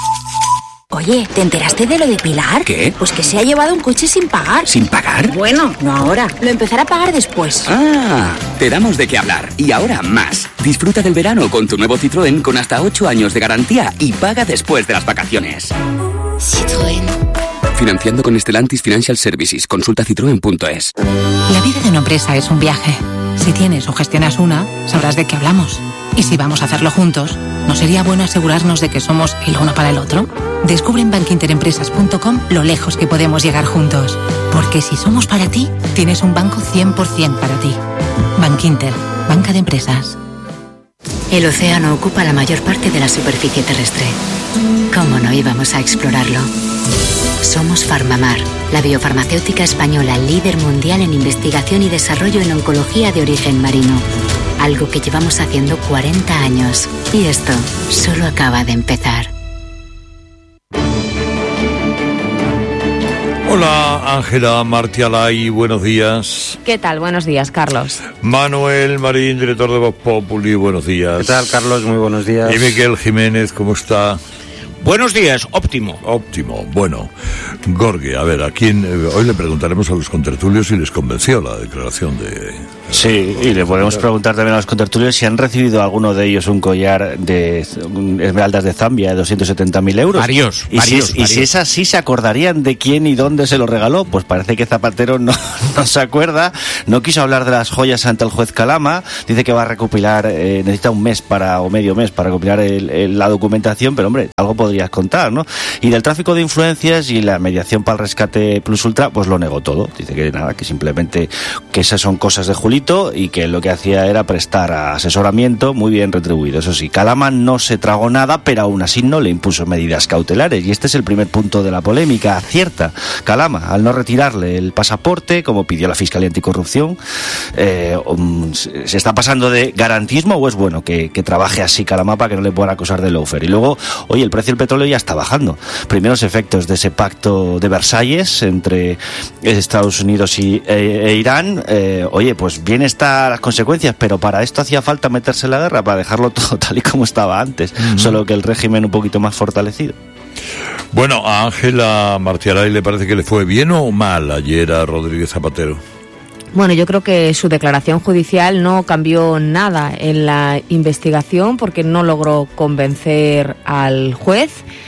Oye, ¿te enteraste de lo de Pilar? ¿Qué? Pues que se ha llevado un coche sin pagar. ¿Sin pagar? Bueno, no ahora. Lo empezará a pagar después. Ah, te damos de qué hablar. Y ahora más. Disfruta del verano con tu nuevo Citroën con hasta ocho años de garantía y paga después de las vacaciones. Citroën. Financiando con Stellantis Financial Services. Consulta citroen punto es. La vida de una empresa es un viaje. Si tienes o gestionas una, sabrás de qué hablamos. Y si vamos a hacerlo juntos, ¿no sería bueno asegurarnos de que somos el uno para el otro? Descubre en bankinterempresas punto com lo lejos que podemos llegar juntos. Porque si somos para ti, tienes un banco cien por ciento para ti. Bankinter, banca de empresas. El océano ocupa la mayor parte de la superficie terrestre. ¿Cómo no íbamos a explorarlo? Somos Farmamar, la biofarmacéutica española líder mundial en investigación y desarrollo en oncología de origen marino. algo que llevamos haciendo cuarenta años. Y esto solo acaba de empezar. Hola, Ángela Martialay, buenos días. ¿Qué tal? Buenos días, Carlos. Manuel Marín, director de Voz Populi, buenos días. ¿Qué tal, Carlos? Muy buenos días. Y Miguel Jiménez, ¿cómo está? Buenos días, óptimo. Óptimo, bueno. Gorge, a ver, ¿a quién? Eh, hoy le preguntaremos a los contertulios si les convenció la declaración de... Sí, y le podemos preguntar también a los contertulios si han recibido alguno de ellos un collar de esmeraldas de Zambia de doscientos setenta mil euros. Varios, y, varios, si, varios. y si es así, ¿se acordarían de quién y dónde se lo regaló? Pues parece que Zapatero no, no se acuerda, no quiso hablar de las joyas ante el juez Calama, dice que va a recopilar, eh, necesita un mes para o medio mes para recopilar el, el, la documentación, pero hombre, algo podrías contar, ¿no? Y del tráfico de influencias y la mediación para el rescate plus ultra, pues lo negó todo. Dice que nada, que simplemente que esas son cosas de Julito y que lo que hacía era prestar asesoramiento muy bien retribuido. Eso sí, Calama no se tragó nada, pero aún así no le impuso medidas cautelares. Y este es el primer punto de la polémica. Acierta Calama al no retirarle el pasaporte, como pidió la Fiscalía Anticorrupción. Eh, um, ¿Se está pasando de garantismo o es bueno que, que trabaje así Calama para que no le puedan acusar de lawfare? Y luego, oye, el precio del petróleo ya está bajando. Primeros efectos de ese pacto de Versalles entre Estados Unidos y, e, e Irán. Eh, oye, pues bien están las consecuencias, pero para esto hacía falta meterse en la guerra, para dejarlo todo tal y como estaba antes, uh-huh. Solo que el régimen un poquito más fortalecido. Bueno, a Ángela Martialay le parece que le fue bien o mal ayer a Rodríguez Zapatero. Bueno, yo creo que su declaración judicial no cambió nada en la investigación porque no logró convencer al juez.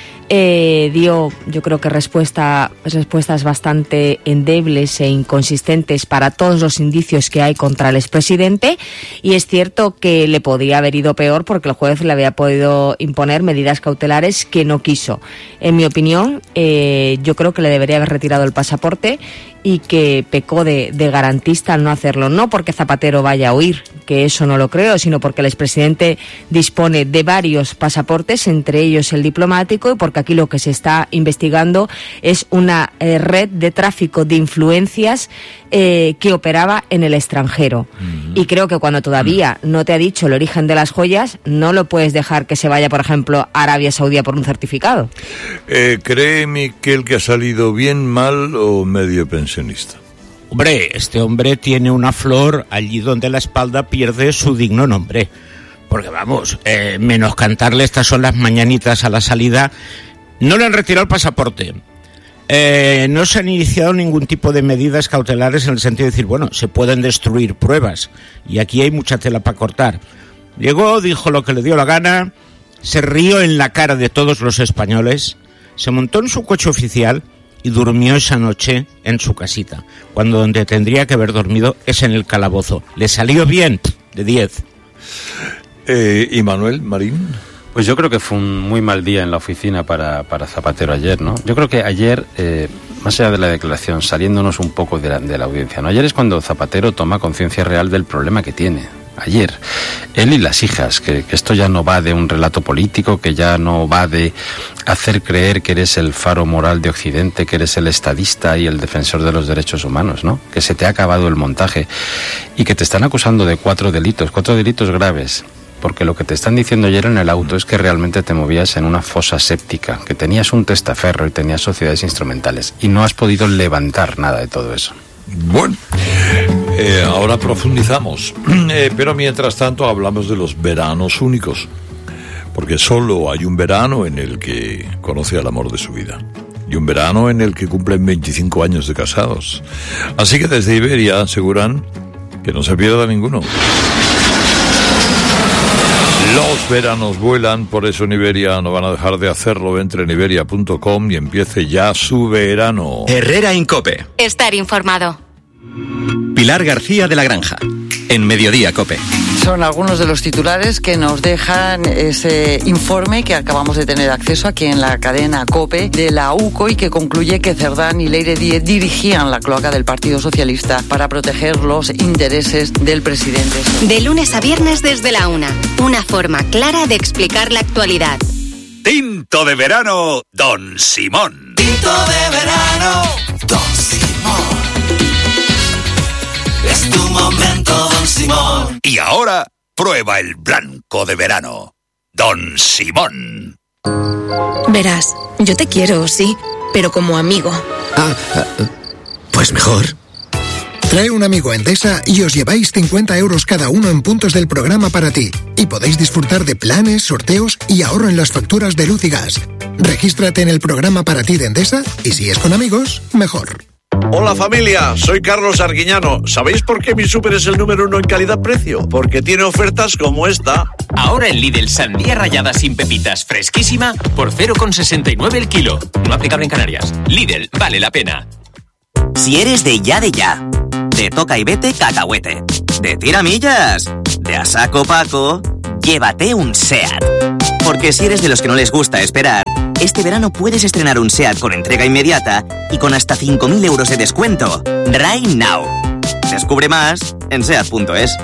Eh, dio, yo creo que respuesta, respuestas bastante endebles e inconsistentes para todos los indicios que hay contra el expresidente, y es cierto que le podría haber ido peor porque el juez le había podido imponer medidas cautelares que no quiso. En mi opinión, eh, yo creo que le debería haber retirado el pasaporte y que pecó de, de garantista al no hacerlo. No porque Zapatero vaya a huir, que eso no lo creo, sino porque el expresidente dispone de varios pasaportes, entre ellos el diplomático, y porque aquí lo que se está investigando es una eh, red de tráfico de influencias eh, que operaba en el extranjero. Uh-huh. Y creo que cuando todavía no te ha dicho el origen de las joyas, no lo puedes dejar que se vaya, por ejemplo, a Arabia Saudí por un certificado. Eh, ¿Cree Miquel que ha salido bien, mal o medio pensionista? Hombre, este hombre tiene una flor allí donde la espalda pierde su digno nombre. Porque vamos, eh, menos cantarle estas son las mañanitas a la salida, no le han retirado el pasaporte. Eh, no se han iniciado ningún tipo de medidas cautelares en el sentido de decir, bueno, se pueden destruir pruebas y aquí hay mucha tela para cortar. Llegó, dijo lo que le dio la gana, se rió en la cara de todos los españoles, se montó en su coche oficial y durmió esa noche en su casita, cuando donde tendría que haber dormido es en el calabozo. Le salió bien, de diez. Eh, ¿Y Manuel Marín? Pues yo creo que fue un muy mal día en la oficina para, para Zapatero ayer, ¿no? Yo creo que ayer, eh, más allá de la declaración, saliéndonos un poco de la, de la audiencia, ¿no? Ayer es cuando Zapatero toma conciencia real del problema que tiene. Ayer, él y las hijas, que, que esto ya no va de un relato político, que ya no va de hacer creer que eres el faro moral de Occidente, que eres el estadista y el defensor de los derechos humanos, ¿no? Que se te ha acabado el montaje y que te están acusando de cuatro delitos, cuatro delitos graves. Porque lo que te están diciendo ayer en el auto es que realmente te movías en una fosa séptica, que tenías un testaferro y tenías sociedades instrumentales, y no has podido levantar nada de todo eso. Bueno, eh, ahora profundizamos, eh, pero mientras tanto hablamos de los veranos únicos, porque solo hay un verano en el que conoce al amor de su vida, y un verano en el que cumplen veinticinco años de casados. Así que desde Iberia aseguran que no se pierda ninguno. Los veranos vuelan, por eso en Iberia no van a dejar de hacerlo. Entre en iberia punto com y empiece ya su verano. Herrera en COPE. Estar informado. Pilar García de la Granja, en Mediodía COPE. Son algunos de los titulares que nos dejan ese informe que acabamos de tener acceso aquí en la cadena COPE de la U C O y que concluye que Cerdán y Leire Díez dirigían la cloaca del Partido Socialista para proteger los intereses del presidente. De lunes a viernes desde la una, una forma clara de explicar la actualidad. Tinto de verano, Don Simón. Tinto de verano, Don Simón. Es tu momento, Don Simón. Y ahora, Prueba el blanco de verano. Don Simón. Verás, yo te quiero, sí, pero como amigo. Ah, pues mejor. Trae un amigo a Endesa y os lleváis cincuenta euros cada uno en puntos del programa para ti. Y podéis disfrutar de planes, sorteos y ahorro en las facturas de luz y gas. Regístrate en el programa para ti de Endesa y si es con amigos, mejor. Hola familia, soy Carlos Arguiñano. ¿Sabéis por qué mi súper es el número uno en calidad-precio? Porque tiene ofertas como esta. Ahora en Lidl, sandía rallada sin pepitas, fresquísima, por cero coma sesenta y nueve el kilo. No aplicable en Canarias. Lidl, vale la pena. Si eres de ya de ya, de toca y vete cacahuete, de tiramillas, de a saco Paco, llévate un SEAT. Porque si eres de los que no les gusta esperar, este verano puedes estrenar un SEAT con entrega inmediata y con hasta cinco mil euros de descuento. Right now. Descubre más en seat punto es.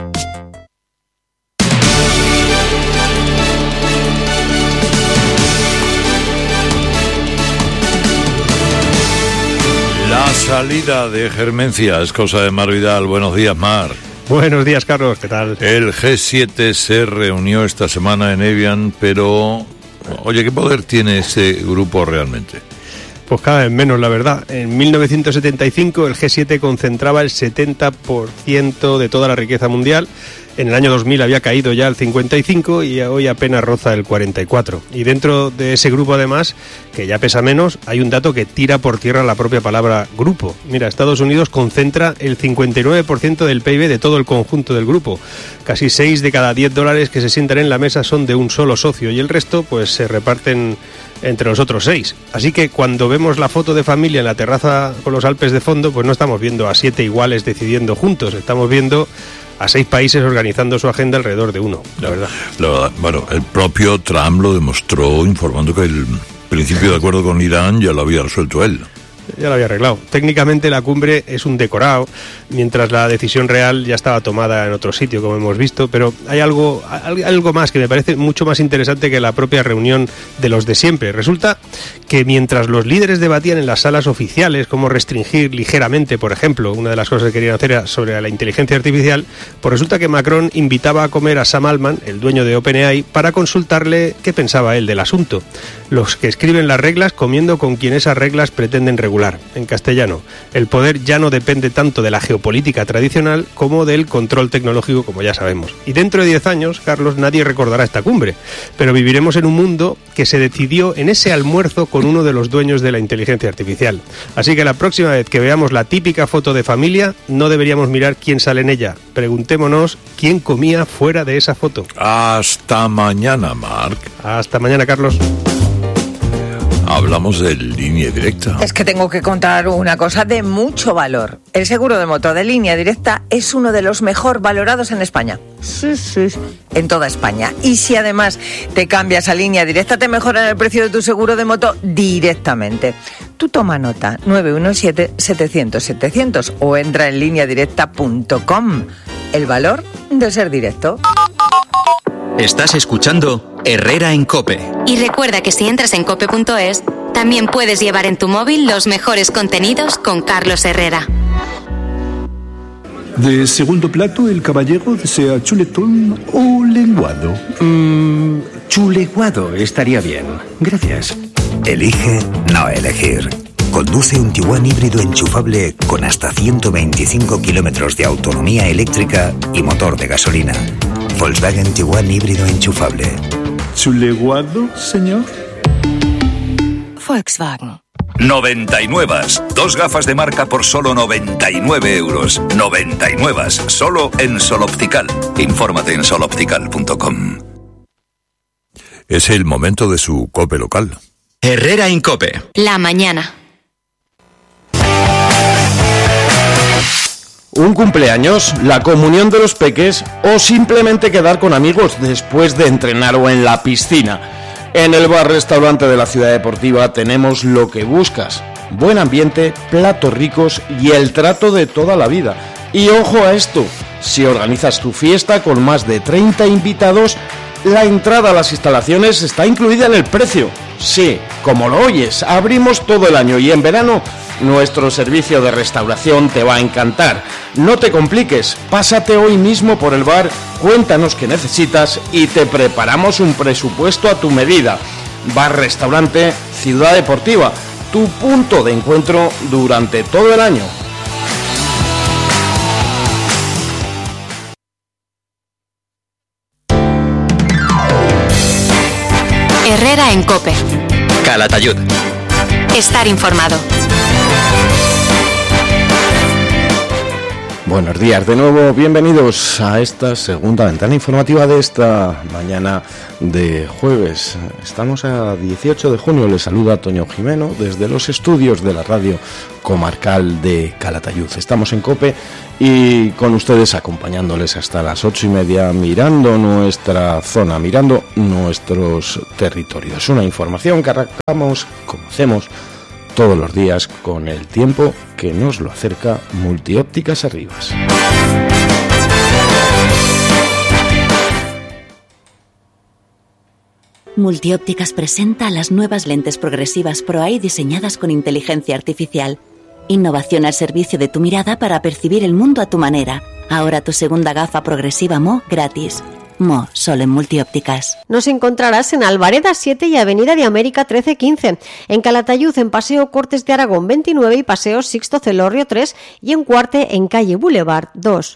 La salida de Germencia es cosa de Mar Vidal. Buenos días, Mar. Buenos días, Carlos. ¿Qué tal? El G siete se reunió esta semana en Evian, pero... Oye, ¿qué poder tiene ese grupo realmente? Pues cada vez menos, la verdad. En mil novecientos setenta y cinco el G siete concentraba el setenta por ciento de toda la riqueza mundial. En el año dos mil había caído ya al cincuenta y cinco por ciento y hoy apenas roza el cuarenta y cuatro por ciento. Y dentro de ese grupo, además, que ya pesa menos, hay un dato que tira por tierra la propia palabra grupo. Mira, Estados Unidos concentra el cincuenta y nueve por ciento del P I B de todo el conjunto del grupo. Casi seis de cada diez dólares que se sientan en la mesa son de un solo socio y el resto pues se reparten entre los otros seis. Así que cuando vemos la foto de familia en la terraza con los Alpes de fondo, pues no estamos viendo a siete iguales decidiendo juntos, estamos viendo a seis países organizando su agenda alrededor de uno, la verdad. La verdad, bueno, el propio Trump lo demostró informando que el principio de acuerdo con Irán ya lo había resuelto él. Ya lo había arreglado. Técnicamente la cumbre es un decorado, mientras la decisión real ya estaba tomada en otro sitio, como hemos visto, pero hay algo, algo más que me parece mucho más interesante que la propia reunión de los de siempre. Resulta que mientras los líderes debatían en las salas oficiales cómo restringir ligeramente, por ejemplo, una de las cosas que querían hacer era sobre la inteligencia artificial, pues resulta que Macron invitaba a comer a Sam Altman, el dueño de OpenAI, para consultarle qué pensaba él del asunto. Los que escriben las reglas comiendo con quien esas reglas pretenden regular. En castellano, el poder ya no depende tanto de la geopolítica tradicional como del control tecnológico, como ya sabemos. Y dentro de diez años, Carlos, nadie recordará esta cumbre, pero viviremos en un mundo que se decidió en ese almuerzo con uno de los dueños de la inteligencia artificial. Así que la próxima vez que veamos la típica foto de familia, no deberíamos mirar quién sale en ella. Preguntémonos quién comía fuera de esa foto. Hasta mañana, Marc. Hasta mañana, Carlos. Hablamos de Línea Directa. Es que tengo que contar una cosa de mucho valor. El seguro de moto de Línea Directa es uno de los mejor valorados en España. Sí, sí, en toda España. Y si además te cambias a Línea Directa, te mejoran el precio de tu seguro de moto directamente. Tú toma nota, nueve uno siete, setecientos, setecientos o entra en línea directa punto com. El valor de ser directo. Estás escuchando Herrera en COPE. Y recuerda que si entras en cope punto es, también puedes llevar en tu móvil los mejores contenidos con Carlos Herrera. De segundo plato, el caballero desea chuletón o lenguado. Mm, chuleguado estaría bien. Gracias. Elige no elegir. Conduce un Tiguan híbrido enchufable con hasta ciento veinticinco kilómetros de autonomía eléctrica y motor de gasolina. Volkswagen Tiguan híbrido enchufable. ¿Chuleguado, señor? Volkswagen. noventa y nueve. Dos gafas de marca por solo noventa y nueve euros. noventa y nueve. Solo en Sol Optical. Infórmate en sol optical punto com. Es el momento de su COPE local. Herrera en COPE. La mañana. Un cumpleaños, la comunión de los peques o simplemente quedar con amigos después de entrenar o en la piscina. En el bar-restaurante de la Ciudad Deportiva tenemos lo que buscas. Buen ambiente, platos ricos y el trato de toda la vida. Y ojo a esto, si organizas tu fiesta con más de treinta invitados, la entrada a las instalaciones está incluida en el precio. Sí, como lo oyes, abrimos todo el año y en verano Nuestro servicio de restauración te va a encantar. No te compliques, pásate hoy mismo por el bar, cuéntanos qué necesitas y te preparamos un presupuesto a tu medida. Bar-restaurante Ciudad Deportiva, tu punto de encuentro durante todo el año. Herrera en COPE. Calatayud. Estar informado. Buenos días de nuevo, bienvenidos a esta segunda ventana informativa de esta mañana de jueves. Estamos a dieciocho de junio, les saluda Toño Jimeno desde los estudios de la radio comarcal de Calatayud. Estamos en COPE y con ustedes acompañándoles hasta las ocho y media, mirando nuestra zona, mirando nuestros territorios. Una información que arrancamos, como hacemos todos los días, con el tiempo que nos lo acerca Multiópticas Arribas. Multiópticas presenta las nuevas lentes progresivas ProEye diseñadas con inteligencia artificial. Innovación al servicio de tu mirada para percibir el mundo a tu manera. Ahora tu segunda gafa progresiva M O gratis. M O, solo en Multiópticas. Nos encontrarás en Alvareda siete y Avenida de América trece quince, en Calatayud en Paseo Cortes de Aragón veintinueve y Paseo Sixto Celorrio tres y en Cuarte en Calle Boulevard dos.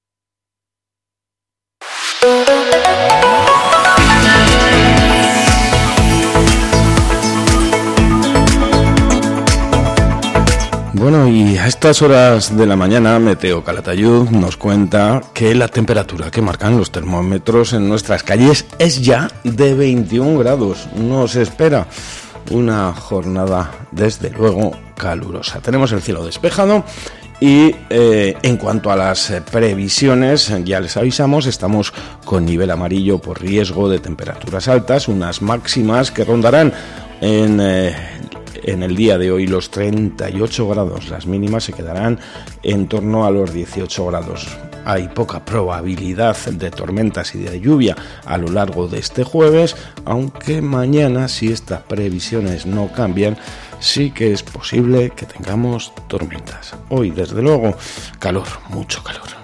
Bueno, y a estas horas de la mañana, Meteo Calatayud nos cuenta que la temperatura que marcan los termómetros en nuestras calles es ya de veintiún grados. Nos espera una jornada, desde luego, calurosa. Tenemos el cielo despejado y eh, en cuanto a las previsiones, ya les avisamos, estamos con nivel amarillo por riesgo de temperaturas altas, unas máximas que rondarán en... Eh, En el día de hoy los treinta y ocho grados, las mínimas se quedarán en torno a los dieciocho grados. Hay poca probabilidad de tormentas y de lluvia a lo largo de este jueves, aunque mañana, si estas previsiones no cambian, sí que es posible que tengamos tormentas. Hoy, desde luego, calor, mucho calor.